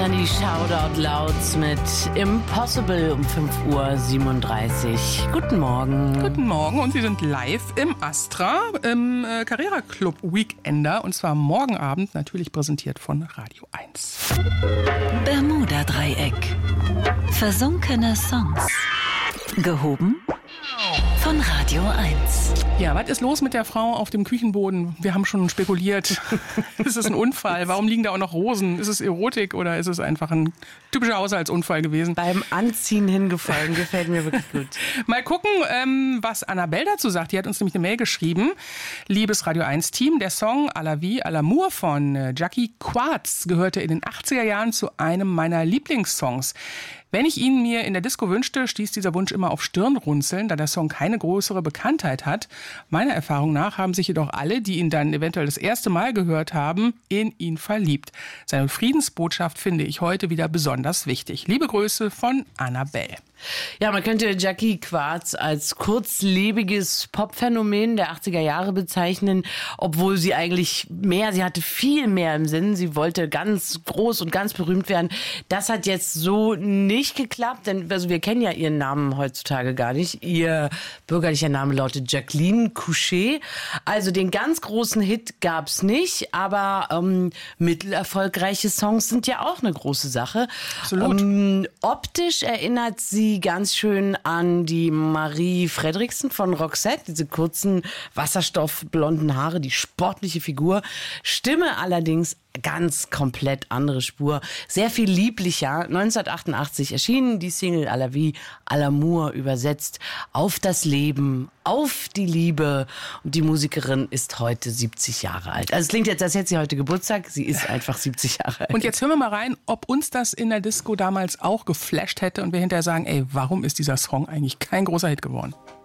waren die Shoutout Louds mit Impossible um 5:37 Uhr. Guten Morgen. Guten Morgen und Sie sind live im Astra, im Carrera Club Weekender. Und zwar morgen Abend, natürlich präsentiert von Radio 1. Bermuda-Dreieck. Versunkene Songs. Gehoben von Radio 1. Ja, was ist los mit der Frau auf dem Küchenboden? Wir haben schon spekuliert. Ist es ein Unfall? Warum liegen da auch noch Rosen? Ist es Erotik oder ist es einfach ein typischer Haushaltsunfall gewesen? Beim Anziehen hingefallen, gefällt mir wirklich gut. Mal gucken, was Annabelle dazu sagt. Die hat uns nämlich eine Mail geschrieben. Liebes Radio 1-Team, der Song À la vie, à l'amour von Jackie Quartz gehörte in den 80er Jahren zu einem meiner Lieblingssongs. Wenn ich ihn mir in der Disco wünschte, stieß dieser Wunsch immer auf Stirnrunzeln, da der Song keine größere Bekanntheit hat. Meiner Erfahrung nach haben sich jedoch alle, die ihn dann eventuell das erste Mal gehört haben, in ihn verliebt. Seine Friedensbotschaft finde ich heute wieder besonders wichtig. Liebe Grüße von Annabelle. Ja, man könnte Jackie Quartz als kurzlebiges Popphänomen der 80er Jahre bezeichnen, obwohl sie hatte viel mehr im Sinn. Sie wollte ganz groß und ganz berühmt werden. Das hat jetzt so nicht geklappt, denn wir kennen ja ihren Namen heutzutage gar nicht. Ihr bürgerlicher Name lautet Jacqueline Couchet. Also den ganz großen Hit gab's nicht, aber mittelerfolgreiche Songs sind ja auch eine große Sache. Absolut. Optisch erinnert sie ganz schön an die Marie Fredriksen von Roxette, diese kurzen wasserstoffblonden Haare, die sportliche Figur. Stimme allerdings ganz komplett andere Spur. Sehr viel lieblicher. 1988 erschienen die Single À la vie, à l'amour, übersetzt auf das Leben, auf die Liebe. Und die Musikerin ist heute 70 Jahre alt. Also es klingt jetzt, als hätte sie heute Geburtstag. Sie ist einfach 70 Jahre alt. Und jetzt hören wir mal rein, ob uns das in der Disco damals auch geflasht hätte und wir hinterher sagen, ey, warum ist dieser Song eigentlich kein großer Hit geworden?